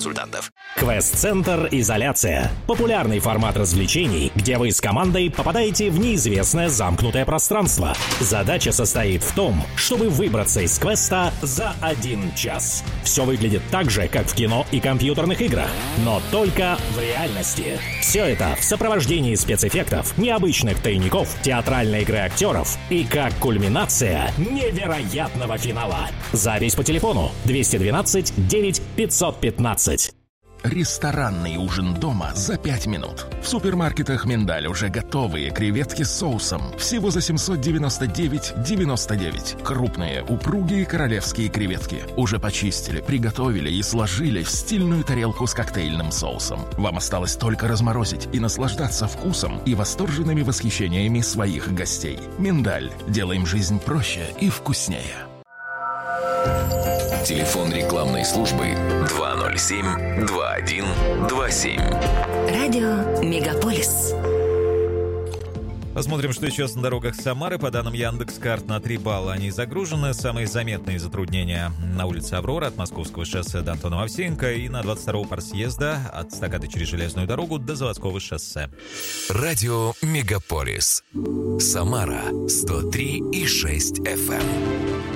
консультантов. Квест-центр «Изоляция». Популярный формат развлечений, где вы с командой попадаете в неизвестное замкнутое пространство. Задача состоит в том, чтобы выбраться из квеста за 1 час. Все выглядит так же, как в кино и компьютерных играх, но только в реальности. Все это в сопровождении спецэффектов, необычных тайников, театральной игры актеров и как кульминация невероятного финала. Запись по телефону 212 9 515. Ресторанный ужин дома за 5 минут. В супермаркетах «Миндаль» уже готовые креветки с соусом. Всего за 799,99. Крупные, упругие королевские креветки. Уже почистили, приготовили и сложили в стильную тарелку с коктейльным соусом. Вам осталось только разморозить и наслаждаться вкусом и восторженными восхищениями своих гостей. «Миндаль». Делаем жизнь проще и вкуснее. Телефон рекламной службы 207-2127. Радио Мегаполис. Посмотрим, что сейчас на дорогах Самары. По данным Яндекс.Карт, на 3 балла они загружены. Самые заметные затруднения на улице Аврора от Московского шоссе до Антонова Овсеенко и на 22-го парсъезда от эстакады через железную дорогу до Заводского шоссе. Радио Мегаполис. Самара 103,6 FM.